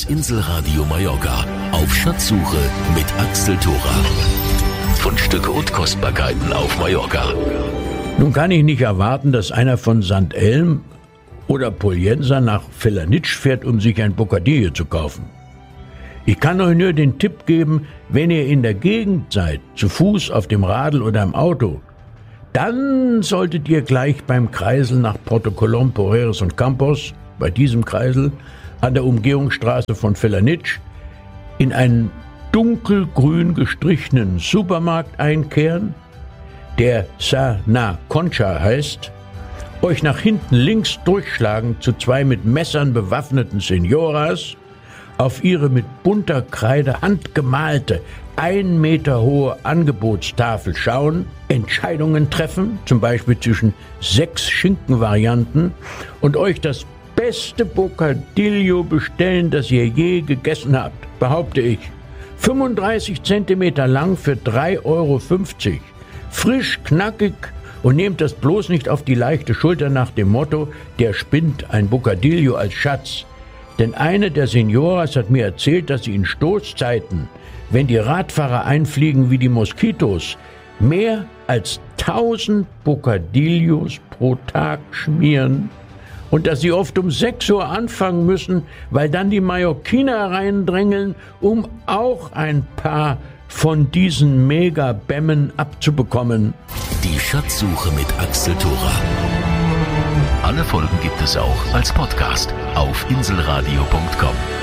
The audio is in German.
Das Inselradio Mallorca auf Schatzsuche mit Axel Thora. Fundstücke und Kostbarkeiten auf Mallorca. Nun kann ich nicht erwarten, dass einer von St. Elm oder Pollensa nach Felanitsch fährt, um sich ein Bocadillo zu kaufen. Ich kann euch nur den Tipp geben, wenn ihr in der Gegend seid, zu Fuß, auf dem Radl oder im Auto, dann solltet ihr gleich beim Kreisel nach Porto Colom, Poreres und Campos, bei diesem Kreisel, an der Umgehungsstraße von Felanitsch, in einen dunkelgrün gestrichenen Supermarkt einkehren, der Sa Na Concha heißt, euch nach hinten links durchschlagen zu zwei mit Messern bewaffneten Senioras, auf ihre mit bunter Kreide handgemalte, 1 Meter hohe Angebotstafel schauen, Entscheidungen treffen, zum Beispiel zwischen 6 Schinkenvarianten, und euch das beste Bocadillo bestellen, das ihr je gegessen habt, behaupte ich. 35 Zentimeter lang für 3,50 Euro. Frisch, knackig, und nehmt das bloß nicht auf die leichte Schulter nach dem Motto, der spinnt ein Bocadillo als Schatz. Denn eine der Senioras hat mir erzählt, dass sie in Stoßzeiten, wenn die Radfahrer einfliegen wie die Moskitos, mehr als 1000 Bocadillos pro Tag schmieren und dass sie oft um 6 Uhr anfangen müssen, weil dann die Mallorquiner reindrängeln, um auch ein paar von diesen Megabämmen abzubekommen. Die Schatzsuche mit Axel Thora. Alle Folgen gibt es auch als Podcast auf inselradio.com.